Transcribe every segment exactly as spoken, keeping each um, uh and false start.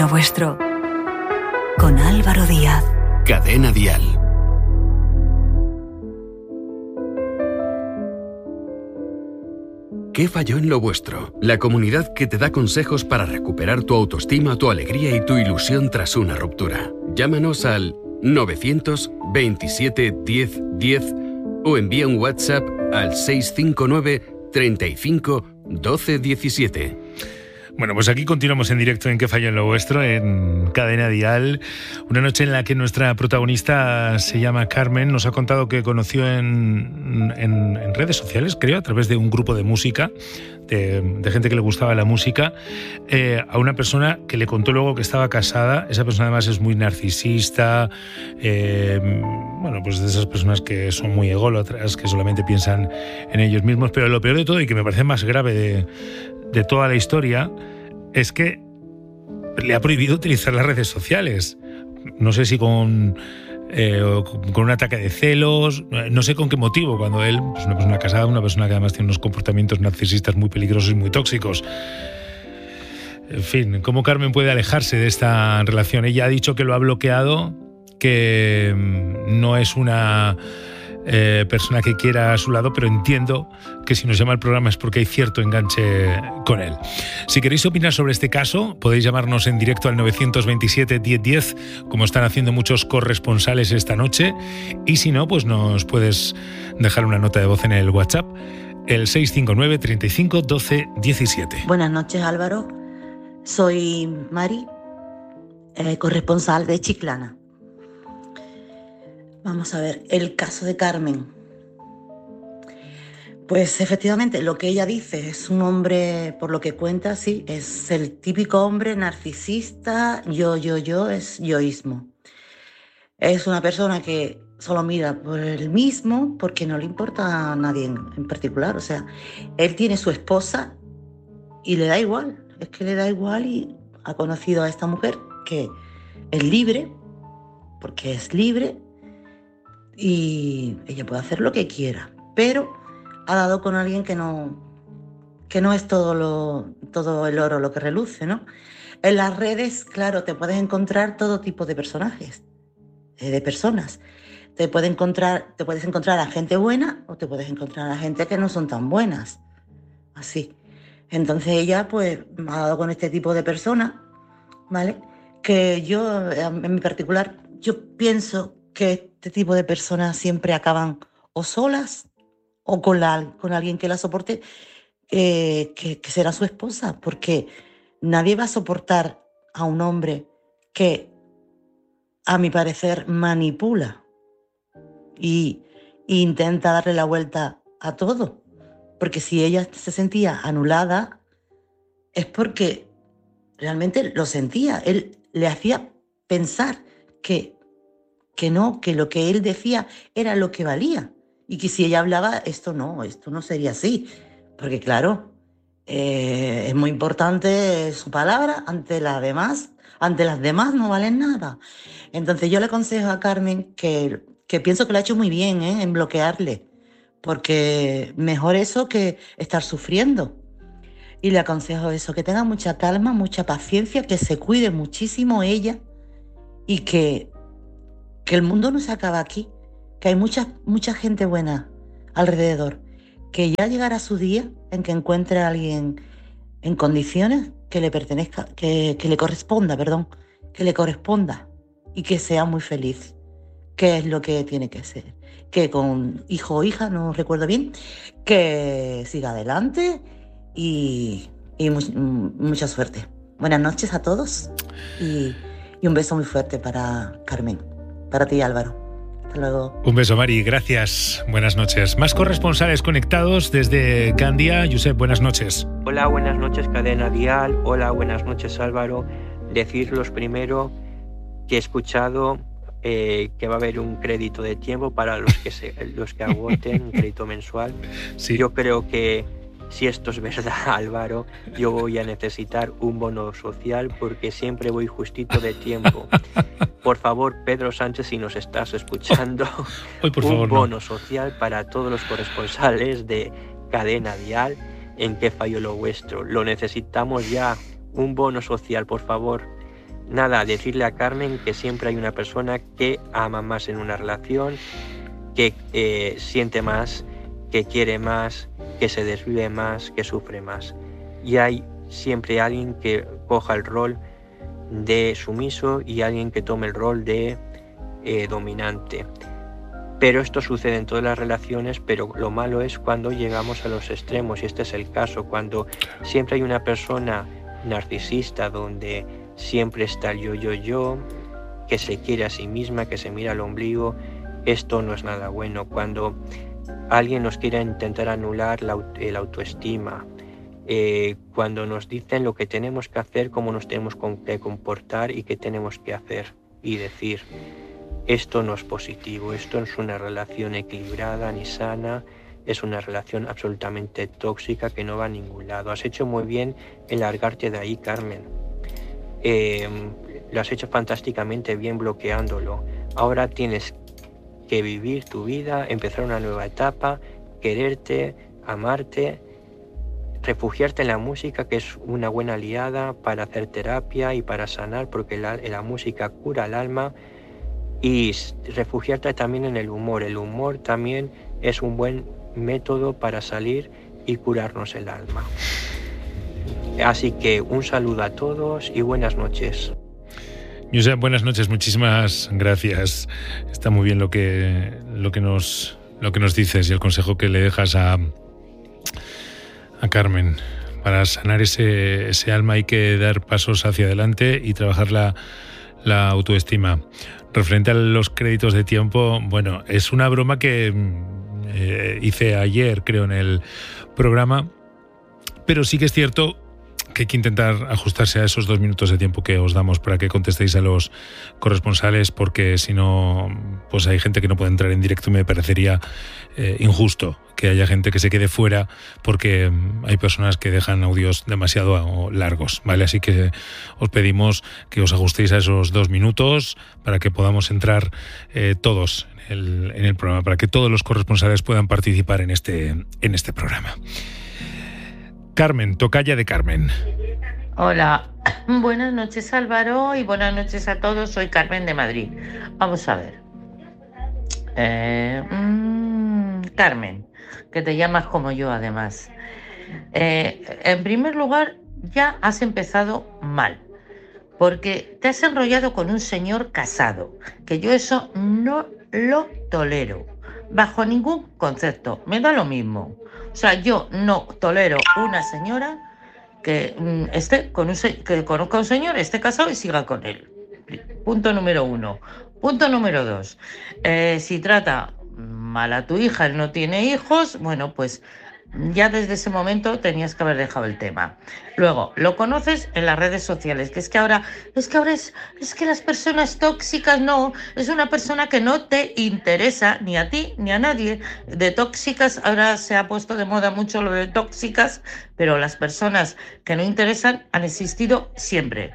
lo vuestro? Con Álvaro Díaz. Cadena Dial. ¿Qué falló en lo vuestro? La comunidad que te da consejos para recuperar tu autoestima, tu alegría y tu ilusión tras una ruptura. Llámanos al novecientos veintisiete diez diez o envía un WhatsApp al seiscientos cincuenta y nueve treinta y cinco doce diecisiete. Bueno, pues aquí continuamos en directo en ¿Qué falló en lo vuestro? En Cadena Dial. Una noche en la que nuestra protagonista se llama Carmen. Nos ha contado que conoció en, en, en redes sociales, creo, a través de un grupo de música, de, de gente que le gustaba la música, eh, a una persona que le contó luego que estaba casada. Esa persona además es muy narcisista, eh, bueno, pues de esas personas que son muy ególatras, que solamente piensan en ellos mismos. Pero lo peor de todo, y que me parece más grave de... de toda la historia, es que le ha prohibido utilizar las redes sociales. No sé si con, eh, con un ataque de celos, no sé con qué motivo, cuando él es pues una persona casada, una persona que además tiene unos comportamientos narcisistas muy peligrosos y muy tóxicos. En fin, ¿cómo Carmen puede alejarse de esta relación? Ella ha dicho que lo ha bloqueado, que no es una... Eh, persona que quiera a su lado, pero entiendo que si nos llama al programa es porque hay cierto enganche con él. Si queréis opinar sobre este caso, podéis llamarnos en directo al novecientos veintisiete diez diez, como están haciendo muchos corresponsales esta noche, y si no, pues nos puedes dejar una nota de voz en el WhatsApp, el seiscientos cincuenta y nueve treinta y cinco doce diecisiete. Buenas noches, Álvaro. Soy Mari, eh, corresponsal de Chiclana. Vamos a ver, el caso de Carmen. Pues efectivamente, lo que ella dice es un hombre, por lo que cuenta, sí, es el típico hombre narcisista, yo, yo, yo, es yoísmo. Es una persona que solo mira por él mismo porque no le importa a nadie en, en particular. O sea, él tiene su esposa y le da igual, es que le da igual y ha conocido a esta mujer que es libre, porque es libre, y ella puede hacer lo que quiera, pero ha dado con alguien que no, que no es todo, lo, todo el oro lo que reluce, ¿no? En las redes, claro, te puedes encontrar todo tipo de personajes, eh, de personas. Te, puede encontrar, te puedes encontrar a gente buena o te puedes encontrar a gente que no son tan buenas, así. Entonces ella, pues, ha dado con este tipo de personas, ¿vale? Que yo, en mi particular, yo pienso que este tipo de personas siempre acaban o solas o con, la, con alguien que la soporte, eh, que, que será su esposa, porque nadie va a soportar a un hombre que, a mi parecer, manipula y, y intenta darle la vuelta a todo. Porque si ella se sentía anulada, es porque realmente lo sentía. Él le hacía pensar que que no, que lo que él decía era lo que valía y que si ella hablaba, esto no, esto no sería así, porque claro, eh, es muy importante su palabra ante las demás, ante las demás no valen nada. Entonces yo le aconsejo a Carmen que, que pienso que lo ha hecho muy bien, ¿eh? En bloquearle, porque mejor eso que estar sufriendo. Y le aconsejo eso, que tenga mucha calma, mucha paciencia, que se cuide muchísimo ella y que que el mundo no se acaba aquí, que hay mucha, mucha gente buena alrededor, que ya llegará su día en que encuentre a alguien en condiciones que le pertenezca, que, que le corresponda, perdón, que le corresponda y que sea muy feliz, que es lo que tiene que ser, que con hijo o hija, no recuerdo bien, que siga adelante y, y mu- mucha suerte. Buenas noches a todos y, y un beso muy fuerte para Carmen. Para ti, Álvaro. Hasta luego. Un beso, Mari. Gracias. Buenas noches. Más corresponsales conectados desde Candia. Josep, buenas noches. Hola, buenas noches, Cadena Dial. Hola, buenas noches, Álvaro. Deciros primero que he escuchado eh, que va a haber un crédito de tiempo para los que, se, los que agoten, un crédito mensual. Sí. Yo creo que si esto es verdad, Álvaro, yo voy a necesitar un bono social porque siempre voy justito de tiempo. Por favor, Pedro Sánchez, si nos estás escuchando, Hoy, por un favor, bono no. social para todos los corresponsales de Cadena Dial en ¿Qué falló lo vuestro? Lo necesitamos ya, un bono social, por favor. nada, decirle a Carmen que siempre hay una persona que ama más en una relación, que eh, siente más, que quiere más, que se desvive más, que sufre más. Y hay siempre alguien que coja el rol de sumiso y alguien que tome el rol de eh, dominante. Pero esto sucede en todas las relaciones, pero lo malo es cuando llegamos a los extremos, y este es el caso, cuando siempre hay una persona narcisista donde siempre está el yo, yo, yo, que se quiere a sí misma, que se mira al ombligo. Esto no es nada bueno. Cuando alguien nos quiere intentar anular la, el autoestima, eh, cuando nos dicen lo que tenemos que hacer, cómo nos tenemos que comportar y qué tenemos que hacer y decir. Esto no es positivo, esto no es una relación equilibrada ni sana, es una relación absolutamente tóxica que no va a ningún lado. Has hecho muy bien en largarte de ahí, Carmen. Eh, lo has hecho fantásticamente bien bloqueándolo. Ahora tienes que vivir tu vida, empezar una nueva etapa, quererte, amarte, refugiarte en la música, que es una buena aliada para hacer terapia y para sanar, porque la, la música cura el alma. Y refugiarte también en el humor. El humor también es un buen método para salir y curarnos el alma. Así que un saludo a todos y buenas noches. Josep, buenas noches, muchísimas gracias. Está muy bien lo que, lo que, nos, lo que nos dices y el consejo que le dejas a, a Carmen. Para sanar ese, ese alma hay que dar pasos hacia adelante y trabajar la, la autoestima. Referente a los créditos de tiempo, bueno, es una broma que eh, hice ayer, creo, en el programa, pero sí que es cierto que hay que intentar ajustarse a esos dos minutos de tiempo que os damos para que contestéis a los corresponsales, porque si no, pues hay gente que no puede entrar en directo y me parecería eh, injusto que haya gente que se quede fuera porque hay personas que dejan audios demasiado largos, ¿vale? Así que os pedimos que os ajustéis a esos dos minutos para que podamos entrar eh, todos en el, en el programa, para que todos los corresponsales puedan participar en este, en este programa. Carmen, tocaya de Carmen. Hola, buenas noches Álvaro y buenas noches a todos. Soy Carmen de Madrid. Vamos a ver. Eh, mmm, Carmen, que te llamas como yo además. Eh, en primer lugar, ya has empezado mal, porque te has enrollado con un señor casado, que yo eso no lo tolero, bajo ningún concepto, me da lo mismo. O sea, yo no tolero una señora que mm, esté con un se- que conozca a un señor, esté casado y siga con él. Punto número uno. Punto número dos. Eh, si trata mal a tu hija, él no tiene hijos, bueno, pues ya desde ese momento tenías que haber dejado el tema. Luego, lo conoces en las redes sociales, que es que ahora, es que ahora es, es que las personas tóxicas no, es una persona que no te interesa ni a ti ni a nadie. De tóxicas, ahora se ha puesto de moda mucho lo de tóxicas, pero las personas que no interesan han existido siempre.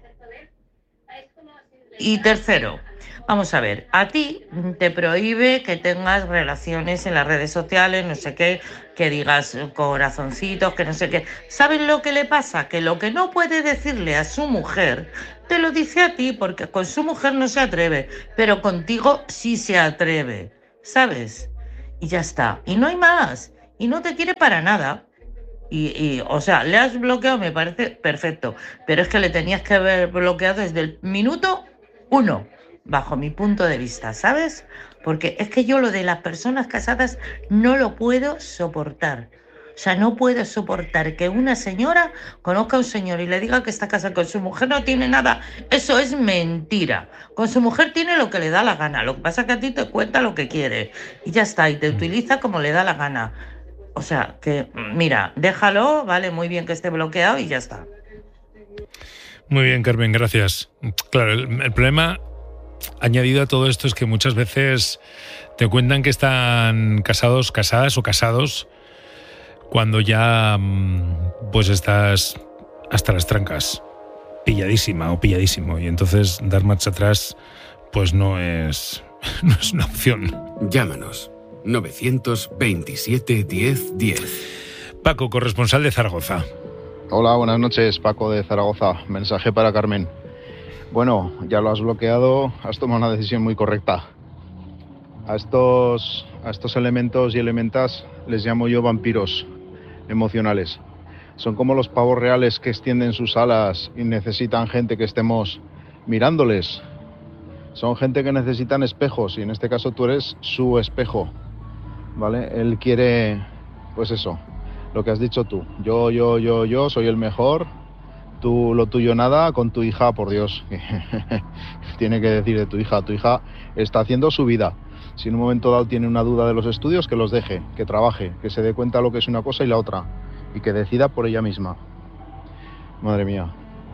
Y tercero, vamos a ver, a ti te prohíbe que tengas relaciones en las redes sociales, no sé qué, que digas corazoncitos, que no sé qué. ¿Sabes lo que le pasa? Que lo que no puede decirle a su mujer, te lo dice a ti, porque con su mujer no se atreve, pero contigo sí se atreve, ¿sabes? Y ya está, y no hay más, y no te quiere para nada. Y, y, o sea, le has bloqueado, me parece perfecto, pero es que le tenías que haber bloqueado desde el minuto uno. Bajo mi punto de vista, ¿sabes? Porque es que yo lo de las personas casadas no lo puedo soportar. O sea, no puedo soportar que una señora conozca a un señor y le diga que está casada con su mujer, no tiene nada. Eso es mentira. Con su mujer tiene lo que le da la gana. Lo que pasa es que a ti te cuenta lo que quiere. Y ya está, y te utiliza como le da la gana. O sea, que, mira, déjalo, vale, muy bien que esté bloqueado y ya está. Muy bien, Carmen, gracias. Claro, el, el problema añadido a todo esto es que muchas veces te cuentan que están casados, casadas o casados cuando ya pues estás hasta las trancas, pilladísima o pilladísimo, y entonces dar marcha atrás pues no es, no es una opción. Llámanos novecientos veintisiete diez diez. Paco, corresponsal de Zaragoza. Hola, buenas noches, Paco de Zaragoza. Mensaje para Carmen. Bueno, ya lo has bloqueado, has tomado una decisión muy correcta. A estos, a estos elementos y elementas les llamo yo vampiros emocionales. Son como los pavos reales que extienden sus alas y necesitan gente que estemos mirándoles. Son gente que necesitan espejos y en este caso tú eres su espejo, ¿vale? Él quiere, pues eso, lo que has dicho tú. Yo, yo, yo, yo soy el mejor, tú lo tuyo nada, con tu hija, por Dios. Tiene que decir de tu hija, tu hija está haciendo su vida. Si en un momento dado tiene una duda de los estudios, que los deje, que trabaje, que se dé cuenta lo que es una cosa y la otra y que decida por ella misma. Madre mía.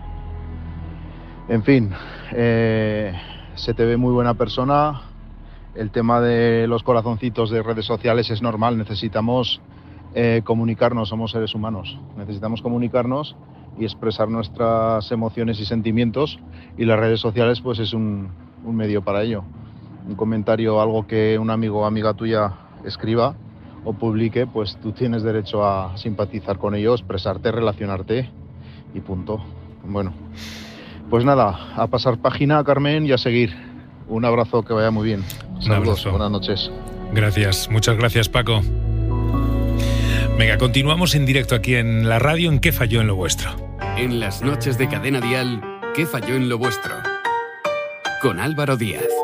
En fin, eh, se te ve muy buena persona. El tema de los corazoncitos de redes sociales es normal, necesitamos eh, comunicarnos, somos seres humanos, necesitamos comunicarnos y expresar nuestras emociones y sentimientos y las redes sociales pues es un, un medio para ello. Un comentario, algo que un amigo o amiga tuya escriba o publique, pues tú tienes derecho a simpatizar con ello, expresarte, relacionarte y punto. Bueno, pues nada, a pasar página, Carmen, y a seguir. Un abrazo, que vaya muy bien. Saludos, un abrazo. Buenas noches. Gracias, muchas gracias, Paco. Venga, continuamos en directo aquí en la radio en ¿Qué falló en lo vuestro? En las noches de Cadena Dial, ¿Qué falló en lo vuestro? Con Álvaro Díaz.